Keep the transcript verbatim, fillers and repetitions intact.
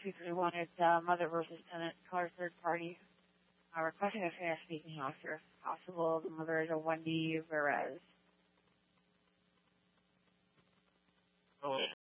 two three one. It's uh, Mother versus Tenant, caller third party. Uh, requesting a fair speaking officer if possible. The mother is a Wendy Perez. Oh,